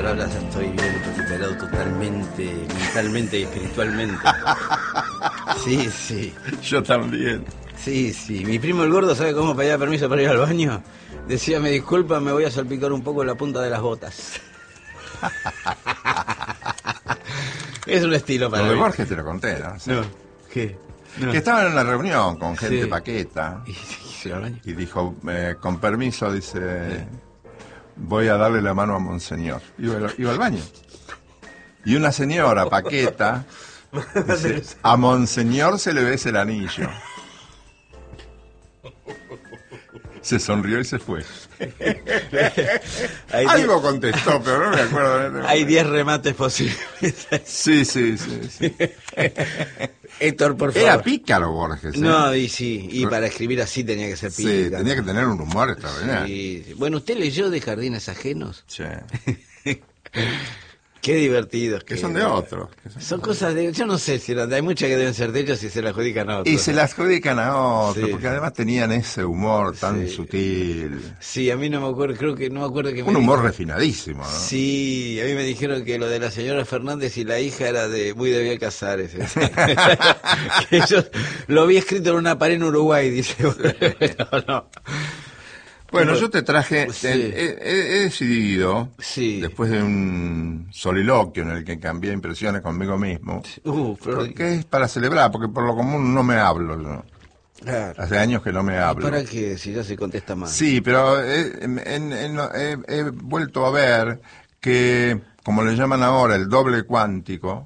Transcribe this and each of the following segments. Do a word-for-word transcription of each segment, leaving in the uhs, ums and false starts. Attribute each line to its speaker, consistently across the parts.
Speaker 1: pero ahora ya estoy bien recuperado totalmente, mentalmente y espiritualmente. Sí, sí.
Speaker 2: Yo también.
Speaker 1: Sí, sí. Mi primo el gordo, ¿sabe cómo pedía permiso para ir al baño? Decía, me disculpa, me voy a salpicar un poco la punta de las botas. Es un estilo para
Speaker 2: Lo de
Speaker 1: mí.
Speaker 2: Borges te lo conté, ¿no? Sí.
Speaker 1: No, ¿qué? No.
Speaker 2: Que estaban en una reunión con gente
Speaker 1: Sí.
Speaker 2: paqueta
Speaker 1: ¿Y se iba al baño?
Speaker 2: y dijo, eh, con permiso, dice, voy a darle la mano a Monseñor. Iba, al- iba al baño. Y una señora paqueta dice, a Monseñor se le besa el anillo. Se sonrió y se fue.
Speaker 1: Hay
Speaker 2: Algo contestó, pero no me acuerdo.
Speaker 1: Hay diez remates posibles.
Speaker 2: Sí, sí, sí, sí.
Speaker 1: Héctor, por favor.
Speaker 2: Era pícaro Borges. ¿eh?
Speaker 1: No, y sí, y para escribir así tenía que ser
Speaker 2: Sí,
Speaker 1: pícaro.
Speaker 2: tenía que tener un humor extraordinario.
Speaker 1: Sí, sí. Bueno, ¿usted leyó de Jardines Ajenos?
Speaker 2: Sí.
Speaker 1: Qué divertidos.
Speaker 2: Que son de otros. que son-
Speaker 1: Son cosas de... Yo no sé si eran de- hay muchas que deben ser de ellos y se las adjudican a otros.
Speaker 2: Y se las adjudican a otros,
Speaker 1: Sí.
Speaker 2: porque además tenían ese humor tan
Speaker 1: Sí.
Speaker 2: sutil.
Speaker 1: Sí, a mí no me acuerdo, creo que no me acuerdo que me
Speaker 2: Un humor
Speaker 1: dijo-
Speaker 2: refinadísimo, ¿no?
Speaker 1: Sí, a mí me dijeron que lo de la señora Fernández y la hija era de muy de Bioy Casares. Que yo lo vi escrito en una pared en Uruguay, dice. No, no.
Speaker 2: Bueno, yo te traje,
Speaker 1: Sí.
Speaker 2: he, he- he decidido,
Speaker 1: Sí.
Speaker 2: después de un soliloquio en el que cambié impresiones conmigo mismo,
Speaker 1: Uh, pero-
Speaker 2: porque es para celebrar, porque por lo común no me hablo yo.
Speaker 1: Claro.
Speaker 2: Hace años que no me hablo.
Speaker 1: ¿Para qué? Si ya se contesta más.
Speaker 2: Sí, pero he, en- en- en- he- he vuelto a ver que, como le llaman ahora, el doble cuántico,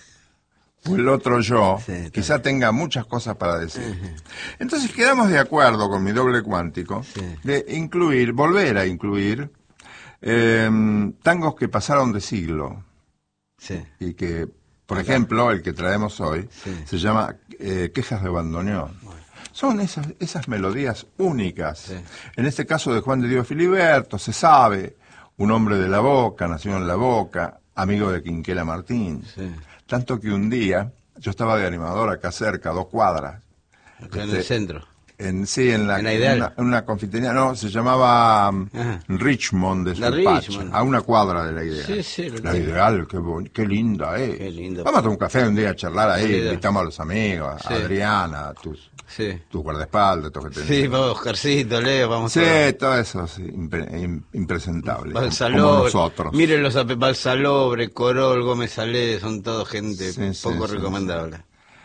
Speaker 2: o el otro yo,
Speaker 1: Sí, está
Speaker 2: quizá tenga muchas cosas para decir. Entonces quedamos de acuerdo con mi doble cuántico
Speaker 1: Sí.
Speaker 2: de incluir, volver a incluir, eh, tangos que pasaron de siglo
Speaker 1: Sí.
Speaker 2: y que, por ejemplo, el que traemos hoy,
Speaker 1: Sí.
Speaker 2: se llama eh, Quejas de Bandoneón. Son esas, esas melodías únicas.
Speaker 1: Sí.
Speaker 2: En este caso de Juan de Dios Filiberto, se sabe, un hombre de La Boca, nació en La Boca, amigo de Quinquela Martín.
Speaker 1: Sí.
Speaker 2: Tanto que un día, yo estaba de animador acá cerca, a dos cuadras.
Speaker 1: Acá en
Speaker 2: Este,
Speaker 1: el centro.
Speaker 2: En, sí, en la,
Speaker 1: ¿En la Ideal?
Speaker 2: una, una confitería, no, se llamaba um,
Speaker 1: Ajá.
Speaker 2: Richmond de
Speaker 1: La
Speaker 2: Suipacha,
Speaker 1: Richmond.
Speaker 2: a una cuadra de la Ideal.
Speaker 1: Sí, sí, lo
Speaker 2: La
Speaker 1: tengo.
Speaker 2: Ideal, qué, bon- qué linda, eh.
Speaker 1: Qué lindo.
Speaker 2: Vamos a tomar un café un día a charlar ahí,
Speaker 1: Querida.
Speaker 2: invitamos a los amigos, a
Speaker 1: Sí.
Speaker 2: Adriana, a tus,
Speaker 1: Sí.
Speaker 2: tus guardaespaldas, todo que tenés.
Speaker 1: Sí, vamos, Oscarcito, Leo, vamos
Speaker 2: Sí,
Speaker 1: todos.
Speaker 2: todo eso es impre- im- impresentable, como
Speaker 1: Balsalobre,
Speaker 2: nosotros.
Speaker 1: miren los ape- Balsalobre, Corol, Gómez Salé, son todos gente
Speaker 2: Sí, sí,
Speaker 1: poco
Speaker 2: sí,
Speaker 1: recomendable.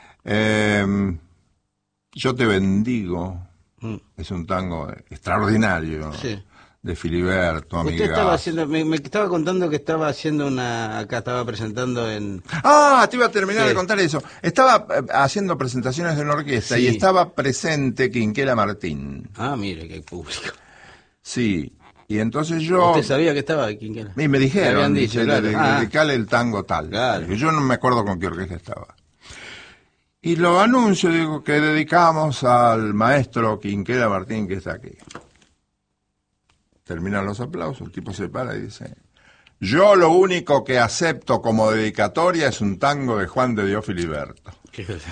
Speaker 2: Eh, yo te bendigo,
Speaker 1: Mm.
Speaker 2: es un tango extraordinario,
Speaker 1: Sí.
Speaker 2: de Filiberto,
Speaker 1: Usted
Speaker 2: amigazo.
Speaker 1: estaba haciendo, me, me estaba contando que estaba haciendo una, acá estaba presentando en...
Speaker 2: Ah, te iba a terminar
Speaker 1: Sí.
Speaker 2: de contar eso. Estaba eh, haciendo presentaciones de una orquesta
Speaker 1: Sí.
Speaker 2: y estaba presente Quinquela Martín.
Speaker 1: Ah, mire, qué público.
Speaker 2: Sí, y entonces yo...
Speaker 1: ¿Usted sabía que estaba aquí? ¿Quién era?
Speaker 2: Y me dijeron,
Speaker 1: Le habían dicho,
Speaker 2: dice,
Speaker 1: claro.
Speaker 2: de-
Speaker 1: Ah.
Speaker 2: dedicale el tango tal.
Speaker 1: Claro.
Speaker 2: Yo no me acuerdo con qué orquesta estaba. Y lo anuncio, digo, que dedicamos al maestro Quinquela Martín que está aquí. Terminan los aplausos, el tipo se para y dice, yo lo único que acepto como dedicatoria es un tango de Juan de Dios Filiberto.
Speaker 1: ¿Qué cosa?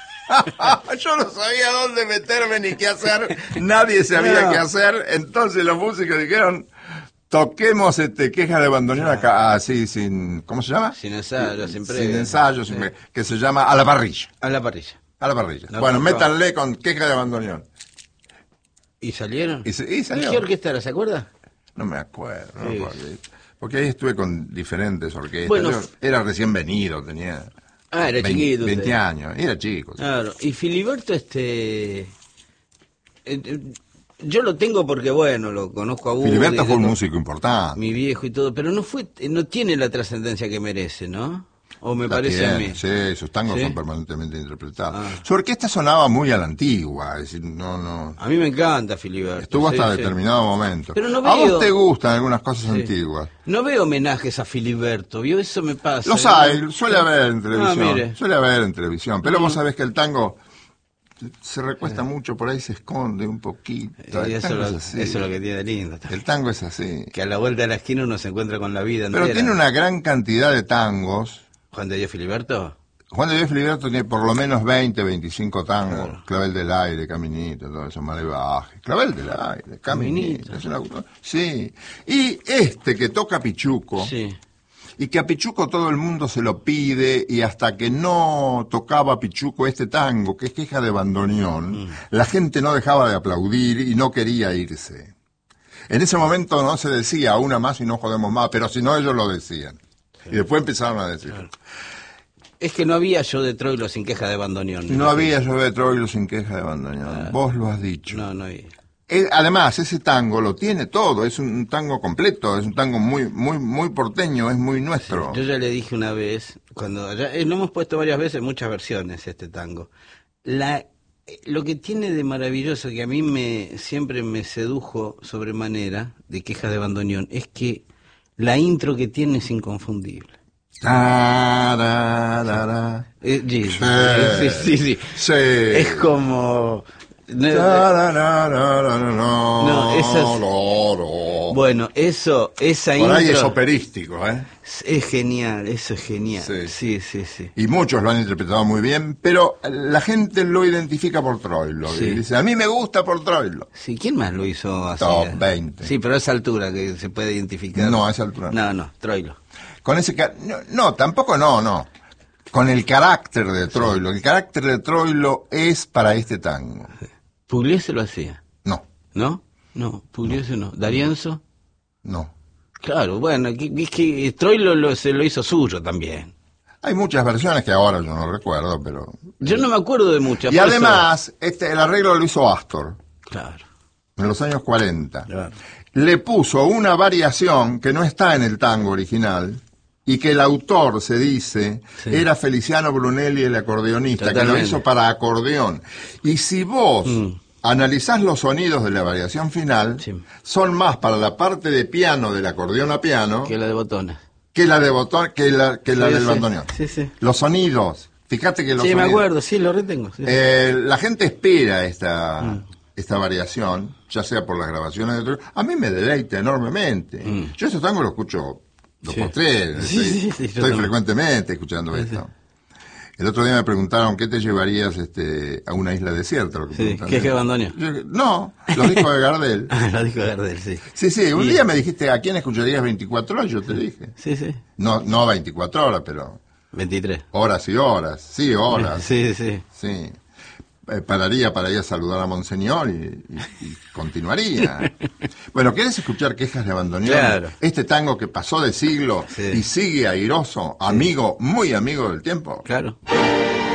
Speaker 2: Yo no sabía dónde meterme ni qué hacer, nadie sabía
Speaker 1: No.
Speaker 2: qué hacer, entonces los músicos dijeron, toquemos este Queja de Bandoneón acá, así, sin, ¿cómo se llama?
Speaker 1: Sin ensayo, sin previa.
Speaker 2: Sin ensayo, sin pre- que se llama A la parrilla,
Speaker 1: A la parrilla.
Speaker 2: a la parrilla.
Speaker 1: No,
Speaker 2: bueno,
Speaker 1: no,
Speaker 2: métanle con Queja de Bandoneón.
Speaker 1: ¿Y salieron?
Speaker 2: Y, se- y salió.
Speaker 1: ¿Qué orquesta era? ¿Se acuerda?
Speaker 2: No me acuerdo, no
Speaker 1: Sí.
Speaker 2: porque, porque ahí estuve con diferentes orquestas.
Speaker 1: Bueno,
Speaker 2: Yo era recién venido, tenía
Speaker 1: Ah, era
Speaker 2: veinte,
Speaker 1: chiquito usted.
Speaker 2: veinte años, era chico. sí.
Speaker 1: Claro, y Filiberto, este... eh, eh, yo lo tengo porque, bueno, lo conozco a Woody,
Speaker 2: Filiberto fue un
Speaker 1: tengo
Speaker 2: músico importante.
Speaker 1: mi viejo y todo, pero no fue, no tiene la trascendencia que merece, ¿no? O me
Speaker 2: La
Speaker 1: parece a
Speaker 2: tiene,
Speaker 1: mí.
Speaker 2: Sí, sus tangos
Speaker 1: ¿Sí?
Speaker 2: son permanentemente interpretados.
Speaker 1: Ah.
Speaker 2: Su orquesta sonaba muy a la antigua, es decir, no, no.
Speaker 1: A mí me encanta Filiberto.
Speaker 2: Estuvo
Speaker 1: sí,
Speaker 2: hasta
Speaker 1: sí.
Speaker 2: determinado momento.
Speaker 1: Pero no
Speaker 2: A
Speaker 1: veo-
Speaker 2: vos te gustan algunas cosas
Speaker 1: Sí.
Speaker 2: antiguas.
Speaker 1: No veo homenajes a Filiberto, ¿vio? Eso me pasa.
Speaker 2: Los
Speaker 1: ¿no?
Speaker 2: hay, suele haber en televisión.
Speaker 1: Ah, mire.
Speaker 2: Suele haber en televisión. Pero
Speaker 1: Mm.
Speaker 2: vos sabés que el tango se recuesta mucho, por ahí se esconde un poquito.
Speaker 1: Y
Speaker 2: El
Speaker 1: eso,
Speaker 2: tango
Speaker 1: lo-
Speaker 2: es así.
Speaker 1: eso es lo que tiene de lindo.
Speaker 2: El tango es así.
Speaker 1: Que a la vuelta de la esquina uno se encuentra con la vida
Speaker 2: Pero
Speaker 1: entera.
Speaker 2: tiene una gran cantidad de tangos.
Speaker 1: Juan de Dios Filiberto.
Speaker 2: Juan de Dios Filiberto tiene por lo menos veinte, veinticinco tangos.
Speaker 1: Claro.
Speaker 2: Clavel del aire, Caminito, todo eso, Malevaje. Clavel del aire, Caminito.
Speaker 1: Caminito.
Speaker 2: es una- Sí. Y este que toca Pichuco,
Speaker 1: Sí.
Speaker 2: y que a Pichuco todo el mundo se lo pide, y hasta que no tocaba Pichuco este tango, que es Queja de Bandoneón, mm. la gente no dejaba de aplaudir y no quería irse. En ese momento no se decía una más y no jodemos más, pero si no ellos lo decían. Sí. Y después empezaron a decir.
Speaker 1: Claro. Es que no había Yo de Troilo sin Queja de Bandoneón.
Speaker 2: No, no había Yo de Troilo sin Queja de Bandoneón. Ah, vos lo has dicho.
Speaker 1: No, no había.
Speaker 2: Eh, además, ese tango lo tiene todo, es un tango completo, es un tango muy muy muy porteño, es muy nuestro.
Speaker 1: Sí, yo ya le dije una vez, cuando ya, eh, lo hemos puesto varias veces, muchas versiones, este tango. La, lo que tiene de maravilloso, que a mí me siempre me sedujo sobremanera, de Queja de Bandoneón, es que la intro que tiene es inconfundible.
Speaker 2: Ah, da, da, da.
Speaker 1: Eh, sí, sí, sí, sí.
Speaker 2: Sí.
Speaker 1: Es como... No, no, esas, bueno, eso, esa
Speaker 2: Por
Speaker 1: intro,
Speaker 2: ahí es operístico, ¿eh?
Speaker 1: Es genial, eso es genial.
Speaker 2: Sí.
Speaker 1: sí, sí, sí.
Speaker 2: Y muchos lo han interpretado muy bien, pero la gente lo identifica por Troilo. Sí. Y dice, a mí me gusta por Troilo.
Speaker 1: Sí, ¿quién más lo hizo así?
Speaker 2: Top veinte.
Speaker 1: Sí, pero a esa altura que se puede identificar.
Speaker 2: No, a esa altura.
Speaker 1: No, no, Troilo.
Speaker 2: Con ese no, no, tampoco no, no. Con el carácter de Troilo. Sí. El carácter de Troilo es para este tango.
Speaker 1: Sí. ¿Pugliese lo hacía?
Speaker 2: No.
Speaker 1: ¿No? No, Pugliese no. ¿D'Arienzo?
Speaker 2: No.
Speaker 1: Claro, bueno, es que, que Troilo lo, se lo hizo suyo también.
Speaker 2: Hay muchas versiones que ahora yo no recuerdo, pero...
Speaker 1: Yo no me acuerdo de muchas.
Speaker 2: Y además, eso... este, el arreglo lo hizo Astor.
Speaker 1: Claro.
Speaker 2: En los años cuarenta.
Speaker 1: Claro.
Speaker 2: Le puso una variación que no está en el tango original, y que el autor, se dice, sí. era Feliciano Brunelli, el acordeonista, Totalmente. que lo hizo para acordeón. Y si vos mm. analizás los sonidos de la variación final, sí. son más para la parte de piano del acordeón a piano...
Speaker 1: Que la de botones.
Speaker 2: Que la de botón, que la, que sí, la del
Speaker 1: sí.
Speaker 2: bandoneón.
Speaker 1: Sí, sí.
Speaker 2: Los sonidos. Fíjate que los
Speaker 1: Sí,
Speaker 2: sonidos,
Speaker 1: me acuerdo, sí, lo retengo. Sí.
Speaker 2: Eh, la gente espera esta... Mm. esta variación, ya sea por las grabaciones de otro, a mí me deleita enormemente. Mm. Yo ese tango lo escucho dos sí. por tres,
Speaker 1: sí,
Speaker 2: estoy,
Speaker 1: sí, sí,
Speaker 2: estoy frecuentemente escuchando sí, esto. Sí. El otro día me preguntaron, ¿qué te llevarías este, a una isla desierta? Lo que
Speaker 1: sí, ¿qué es que abandono?
Speaker 2: No, los discos de Gardel.
Speaker 1: Ah, los discos de Gardel, sí.
Speaker 2: Sí, sí, un
Speaker 1: y...
Speaker 2: día me dijiste, ¿a quién escucharías veinticuatro horas? Yo te dije.
Speaker 1: Sí, sí.
Speaker 2: No, no veinticuatro horas, pero...
Speaker 1: veintitrés.
Speaker 2: Horas y horas, sí, horas.
Speaker 1: Sí, sí.
Speaker 2: Sí. Eh, pararía para ir a saludar a Monseñor y, y, y continuaría. Bueno, ¿querés escuchar Quejas de Bandoneón?
Speaker 1: Claro.
Speaker 2: Este tango que pasó de siglo sí. y sigue airoso, amigo, sí. muy amigo del tiempo.
Speaker 1: Claro.